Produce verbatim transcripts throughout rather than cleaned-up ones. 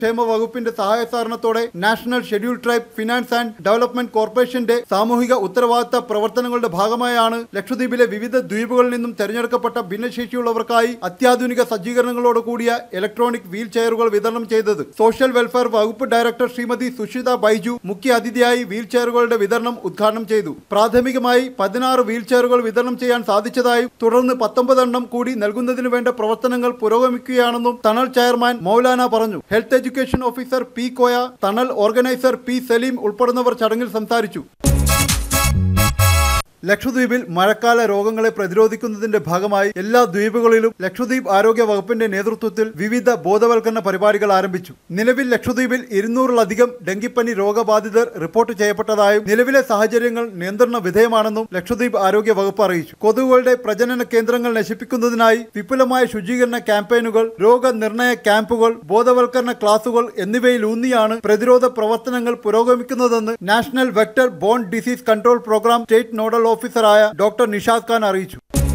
ക്ഷേമ വകുപ്പിന്റെ സഹായ സഹകരണത്തോടെ national schedule tribe finance and development കോർപ്പറേഷന്റെ സാമൂഹിക ഉത്തരവാദിത്ത പ്രവർത്തനങ്ങളുടെ ഭാഗമായാണ് ലക്ഷദ്വീപിലെ വിവിധ ദ്വീപുകളിൽ നിന്നും തെരഞ്ഞെടുക്കപ്പെട്ട ഭിന്നശേഷിയുള്ളവർക്കായി അത്യാധുനിക സജ്ജീകരണങ്ങളോട് കൂടിയ ഇലക്ട്രോണിക് വീൽ ചെയറുകൾ വിതരണം ചെയ്തത്. സോഷ്യൽ വെൽഫെയർ വകുപ്പ് ഡയറക്ടർ ശ്രീമതി സുഷിത ബൈജു മുഖ്യ അതിഥിയായി വീൽ ചെയറുകളുടെ വിതരണം ഉദ്ഘാടനം ചെയ്തു. പ്രാഥമികമായി പതിനാറ് വീൽ ചെയറുകൾ വിതരണം ചെയ്യാൻ സാധിച്ചതായും തുടർന്ന് പത്തൊമ്പത് എണ്ണം കൂടി നൽകുന്നതിന് വേണ്ട പ്രവർത്തനങ്ങൾ പുരോഗമിക്കുകയാണെന്നും തണൽ ചെയർമാൻ മൗലാന പറഞ്ഞു. Health education officer P Koya, തണൽ ഓർഗനൈസർ പി സലീം ഉൾപ്പെടുന്നവർ ചടങ്ങിൽ സംസാരിച്ചു. ലക്ഷദ്വീപിൽ മഴക്കാല രോഗങ്ങളെ പ്രതിരോധിക്കുന്നതിന്റെ ഭാഗമായി എല്ലാ ദ്വീപുകളിലും ലക്ഷദ്വീപ് ആരോഗ്യ വകുപ്പിന്റെ നേതൃത്വത്തിൽ വിവിധ ബോധവൽക്കരണ പരിപാടികൾ ആരംഭിച്ചു. നിലവിൽ ലക്ഷദ്വീപിൽ ഇരുന്നൂറിലധികം ഡെങ്കിപ്പനി രോഗബാധിതർ റിപ്പോർട്ട് ചെയ്യപ്പെട്ടതായും നിലവിലെ സാഹചര്യങ്ങൾ നിയന്ത്രണ വിധേയമാണെന്നും ലക്ഷദ്വീപ് ആരോഗ്യ വകുപ്പ് അറിയിച്ചു. കൊതുകുകളുടെ പ്രജനന കേന്ദ്രങ്ങൾ നശിപ്പിക്കുന്നതിനായി വിപുലമായ ശുചീകരണ ക്യാമ്പയിനുകൾ, രോഗനിർണയ ക്യാമ്പുകൾ, ബോധവൽക്കരണ ക്ലാസുകൾ എന്നിവയിലൂന്നിയാണ് പ്രതിരോധ പ്രവർത്തനങ്ങൾ പുരോഗമിക്കുന്നതെന്ന് national vector bone disease control programme state nodal ഓഫീസറായ ഡോക്ടർ നിഷാദ് ഖാൻ അറിയിച്ചു.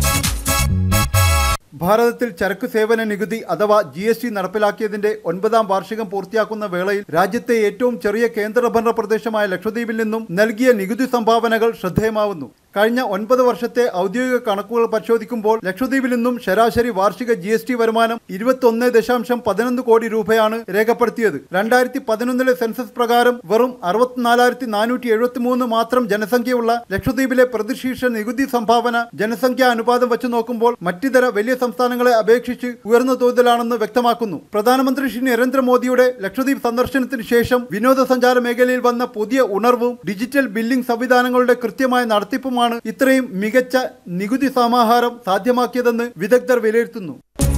ഭാരതത്തിൽ ചരക്ക് സേവന നികുതി അഥവാ ജി എസ് ടി നടപ്പിലാക്കിയതിന്റെ ഒൻപതാം വാർഷികം പൂർത്തിയാക്കുന്ന വേളയിൽ രാജ്യത്തെ ഏറ്റവും ചെറിയ കേന്ദ്രഭരണ പ്രദേശമായ ലക്ഷദ്വീപിൽ നിന്നും നൽകിയ നികുതി സംഭാവനകൾ ശ്രദ്ധേയമാവുന്നു. കഴിഞ്ഞ ഒൻപത് വർഷത്തെ ഔദ്യോഗിക കണക്കുകൾ പരിശോധിക്കുമ്പോൾ ലക്ഷദ്വീപിൽ നിന്നും ശരാശരി വാർഷിക ജി എസ് ടി വരുമാനം ഇരുപത്തൊന്ന് ദശാംശം പതിനൊന്ന് കോടി രൂപയാണ് രേഖപ്പെടുത്തിയത്. രണ്ടായിരത്തി പതിനൊന്നിലെ സെൻസസ് പ്രകാരം വെറും അറുപത്തിനാലായിരത്തി നാനൂറ്റി എഴുപത്തി മൂന്ന് മാത്രം ജനസംഖ്യയുള്ള ലക്ഷദ്വീപിലെ പ്രതിശീർഷ നികുതി സംഭാവന ജനസംഖ്യാ അനുപാതം വെച്ച് നോക്കുമ്പോൾ മറ്റിതര വലിയ സംസ്ഥാനങ്ങളെ അപേക്ഷിച്ച് ഉയർന്ന തോതിലാണെന്ന് വ്യക്തമാക്കുന്നു. പ്രധാനമന്ത്രി ശ്രീ നരേന്ദ്രമോദിയുടെ ലക്ഷദ്വീപ് സന്ദർശനത്തിന് ശേഷം വിനോദസഞ്ചാര മേഖലയിൽ വന്ന പുതിയ ഉണർവും ഡിജിറ്റൽ ബില്ലിംഗ് സംവിധാനങ്ങളുടെ കൃത്യമായ നടത്തിപ്പുമാണ് ഇത്രയും മികച്ച നികുതി സമാഹാരം സാധ്യമാക്കിയതെന്ന് വിദഗ്ധർ വിലയിരുത്തുന്നു.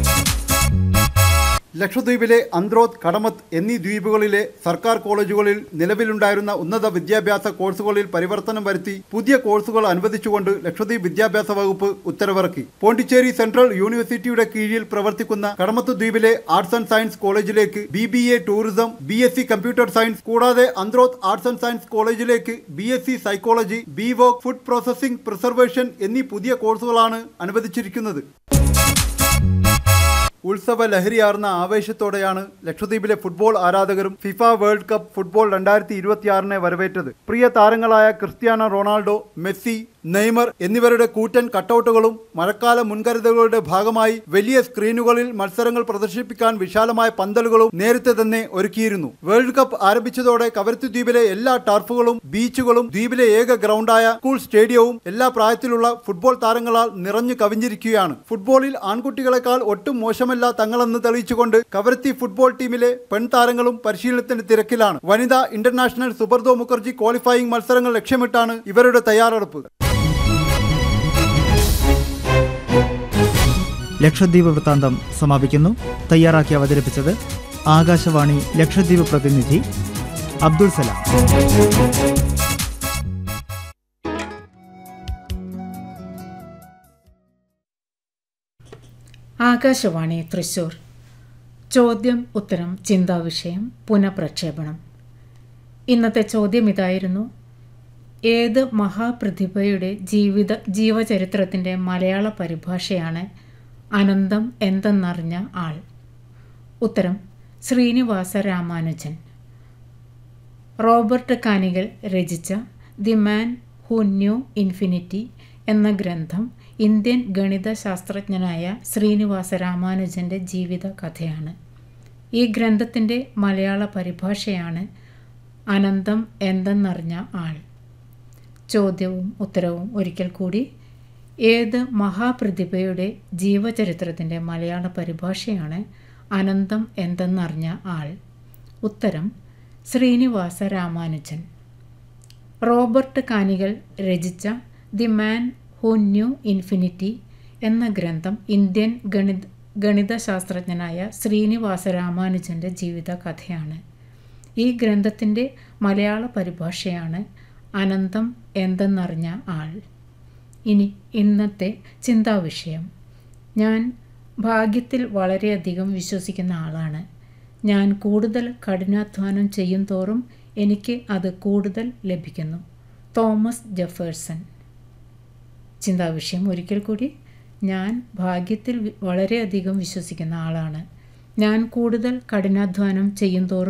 ലക്ഷദ്വീപിലെ അന്ത്രോത്ത്, കടമത്ത് എന്നീ ദ്വീപുകളിലെ സർക്കാർ കോളേജുകളിൽ നിലവിലുണ്ടായിരുന്ന ഉന്നത വിദ്യാഭ്യാസ കോഴ്സുകളിൽ പരിവർത്തനം വരുത്തി പുതിയ കോഴ്സുകൾ അനുവദിച്ചുകൊണ്ട് ലക്ഷദ്വീപ് വിദ്യാഭ്യാസ വകുപ്പ് ഉത്തരവിറക്കി. പോണ്ടിച്ചേരി സെൻട്രൽ യൂണിവേഴ്സിറ്റിയുടെ കീഴിൽ പ്രവർത്തിക്കുന്ന കടമത്ത് ദ്വീപിലെ ആർട്സ് ആൻഡ് സയൻസ് കോളേജിലേക്ക് B B A tourism, B S C computer science, കൂടാതെ അന്ത്രോത്ത് ആർട്സ് ആൻഡ് സയൻസ് കോളേജിലേക്ക് B S C psychology, B walk, food processing, preservation എന്നീ പുതിയ കോഴ്സുകളാണ് അനുവദിച്ചിരിക്കുന്നത്. ഉത്സവ ലഹരിയാർന്ന ആവേശത്തോടെയാണ് ലക്ഷദ്വീപിലെ ഫുട്ബോൾ ആരാധകരും ഫിഫ വേൾഡ് കപ്പ് ഫുട്ബോൾ രണ്ടായിരത്തി ഇരുപത്തിയാറിനെ വരവേറ്റത്. പ്രിയ താരങ്ങളായ ക്രിസ്ത്യാനോ റൊണാൾഡോ, മെസ്സി, നെയ്മർ എന്നിവരുടെ കൂറ്റൻ കട്ടൗട്ടുകളും മഴക്കാല മുൻകരുതലുകളുടെ ഭാഗമായി വലിയ സ്ക്രീനുകളിൽ മത്സരങ്ങൾ പ്രദർശിപ്പിക്കാൻ വിശാലമായ പന്തലുകളും നേരത്തെ തന്നെ ഒരുക്കിയിരുന്നു. വേൾഡ് കപ്പ് ആരംഭിച്ചതോടെ കവരത്തി ദ്വീപിലെ എല്ലാ ടർഫുകളും ബീച്ചുകളും ദ്വീപിലെ ഏക ഗ്രൗണ്ടായ സ്കൂൾ സ്റ്റേഡിയവും എല്ലാ പ്രായത്തിലുള്ള ഫുട്ബോൾ താരങ്ങളാൽ നിറഞ്ഞു കവിഞ്ഞിരിക്കുകയാണ്. ഫുട്ബോളിൽ ആൺകുട്ടികളെക്കാൾ ഒട്ടും മോശമല്ല തങ്ങളെന്ന് തെളിയിച്ചുകൊണ്ട് കവരത്തി ഫുട്ബോൾ ടീമിലെ പെൺതാരങ്ങളും പരിശീലനത്തിന് തിരക്കിലാണ്. വനിതാ ഇന്റർനാഷണൽ സുബർദോ മുഖർജി ക്വാളിഫയിംഗ് മത്സരങ്ങൾ ലക്ഷ്യമിട്ടാണ് ഇവരുടെ തയ്യാറെടുപ്പ്. ലക്ഷദ്വീപ് വൃത്താന്തം സമാപിക്കുന്നു. തയ്യാറാക്കി അവതരിപ്പിച്ചത് ആകാശവാണി ലക്ഷദ്വീപ് പ്രതിനിധി അബ്ദുൾ സലാം. ആകാശവാണി തൃശൂർ. ചോദ്യം ഉത്തരം ചിന്താവിഷയം പുനഃപ്രക്ഷേപണം. ഇന്നത്തെ ചോദ്യം ഇതായിരുന്നു: ഏത് മഹാപ്രതിഭയുടെ ജീവിത ജീവചരിത്രത്തിൻ്റെ മലയാള പരിഭാഷയാണ് അനന്തം എന്തെന്നറിഞ്ഞ ആൾ? ഉത്തരം ശ്രീനിവാസ രാമാനുജൻ. റോബർട്ട് കാനിഗൽ രചിച്ച the man who new infinity എന്ന ഗ്രന്ഥം ഇന്ത്യൻ ഗണിത ശാസ്ത്രജ്ഞനായ ശ്രീനിവാസ രാമാനുജൻ്റെ ജീവിത കഥയാണ്. ഈ ഗ്രന്ഥത്തിൻ്റെ മലയാള പരിഭാഷയാണ് അനന്തം എന്തെന്നറിഞ്ഞ ആൾ. ചോദ്യവും ഉത്തരവും ഒരിക്കൽ കൂടി: ഏത് മഹാപ്രതിഭയുടെ ജീവചരിത്രത്തിൻ്റെ മലയാള പരിഭാഷയാണ് അനന്തം എന്തെന്നറിഞ്ഞ ആൾ? ഉത്തരം ശ്രീനിവാസ രാമാനുജൻ. റോബർട്ട് കാനിഗൽ രചിച്ച the man who new infinity എന്ന ഗ്രന്ഥം ഇന്ത്യൻ ഗണിത ഗണിതശാസ്ത്രജ്ഞനായ ശ്രീനിവാസ രാമാനുജൻ്റെ ജീവിത കഥയാണ്. ഈ ഗ്രന്ഥത്തിൻ്റെ മലയാള പരിഭാഷയാണ് അനന്തം എന്തെന്നറിഞ്ഞ ആൾ. ഇനി ഇന്നത്തെ ചിന്താവിഷയം. ഞാൻ ഭാഗ്യത്തിൽ വളരെയധികം വിശ്വസിക്കുന്ന ആളാണ്. ഞാൻ കൂടുതൽ കഠിനാധ്വാനം ചെയ്യും തോറും എനിക്ക് അത് കൂടുതൽ ലഭിക്കുന്നു. Thomas Jefferson. ചിന്താവിഷയം ഒരിക്കൽ കൂടി: ഞാൻ ഭാഗ്യത്തിൽ വളരെയധികം വിശ്വസിക്കുന്ന ആളാണ്. ഞാൻ കൂടുതൽ കഠിനാധ്വാനം ചെയ്യുന്തോറും